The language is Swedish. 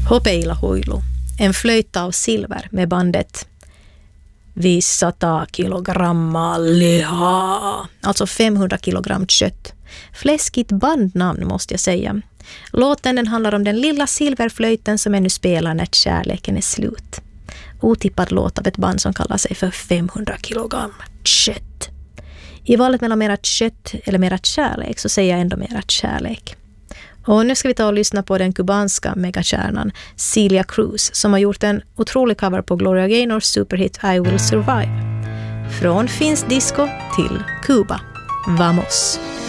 Hopeilla huilu, en flöjt av silver med bandet 500 kilogramma liha, alltså 500 kilogram kött. Fläskigt bandnamn måste jag säga. Låten den handlar om den lilla silverflöjten som ännu spelar när kärleken är slut. Otippad låt av ett band som kallar sig för 500 kilogram kött. I valet mellan mera kött eller mera kärlek så säger jag ändå mera kärlek. Och nu ska vi ta och lyssna på den kubanska megakärnan Celia Cruz som har gjort en otrolig cover på Gloria Gaynors superhit I Will Survive. Från finsk disco till Kuba. Vamos!